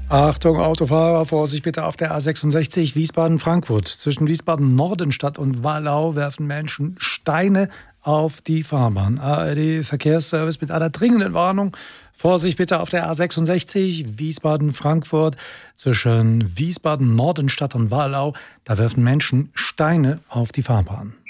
Achtung, Autofahrer, Vorsicht bitte auf der A66 Wiesbaden-Frankfurt. Zwischen Wiesbaden-Nordenstadt und Wallau werfen Menschen Steine auf die Fahrbahn. ARD Verkehrsservice mit einer dringenden Warnung. Vorsicht bitte auf der A66 Wiesbaden-Frankfurt. Zwischen Wiesbaden-Nordenstadt und Wallau, da werfen Menschen Steine auf die Fahrbahn.